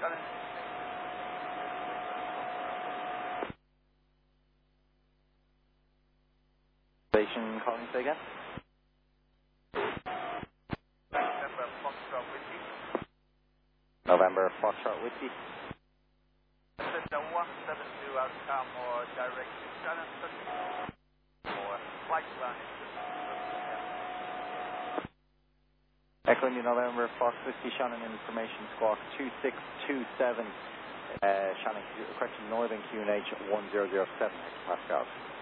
Shannon. Station calling, say again. November Foxtrot Whiskey. November Foxtrot Whiskey. Center 172 outcome or direct to Shannon. Or flight plan. Echoing you November Fox Whiskey, Shannon information squawk 2627. Shannon, correction, Northern QNH 1007 Pascal.